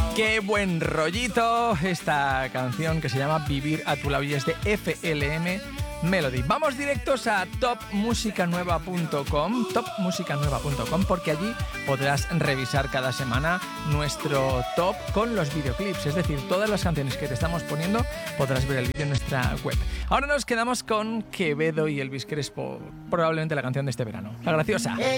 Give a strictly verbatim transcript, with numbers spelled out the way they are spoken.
Qué buen rollito esta canción que se llama Vivir a tu lado y es de F L M Melody. Vamos directos a top musica nueva punto com, top musica nueva punto com, porque allí podrás revisar cada semana nuestro top con los videoclips, es decir, todas las canciones que te estamos poniendo podrás ver el vídeo en nuestra web. Ahora nos quedamos con Quevedo y Elvis Crespo, probablemente la canción de este verano, La Graciosa.